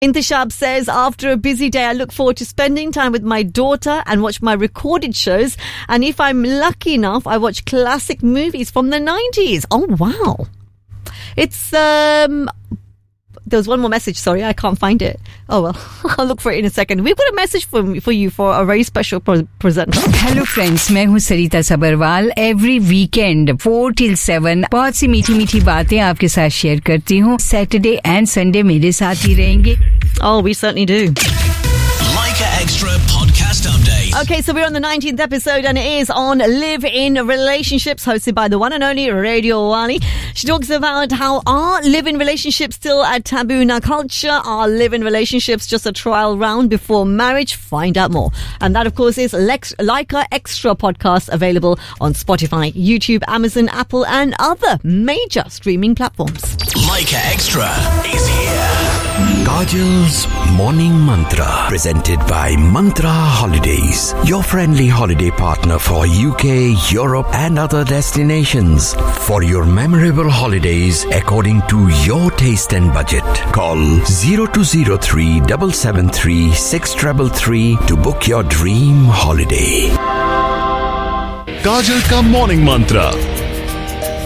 Intishab says, after a busy day, I look forward to spending time with my daughter and watch my recorded shows. And if I'm lucky enough, I watch classic movies from the 90s. Oh, wow. It's, there was one more message. Sorry, I can't find it. Oh, well, I'll look for it in a second. We've got a message for you for a very special present. Hello friends, मैं हूँ सरिता Sabharwal. Every weekend 4 till 7 बहुत सी मीठी मीठी बातें आपके साथ share करती हूँ. Saturday and Sunday मेरे साथ ही रहेंगे. Oh, we certainly do. Leica Extra podcast update. Okay, so we're on the 19th episode and it is on live-in relationships, hosted by the one and only Radio Wali. She talks about how are live-in relationships still a taboo in our culture? Are live-in relationships just a trial round before marriage? Find out more. And that, of course, is Leica Extra podcast, available on Spotify, YouTube, Amazon, Apple and other major streaming platforms. Leica Extra is here. Kajal's Morning Mantra, presented by Mantra Holidays, your friendly holiday partner for UK, Europe and other destinations. For your memorable holidays according to your taste and budget, call 0203 773 6333 to book your dream holiday. Kajal ka Morning Mantra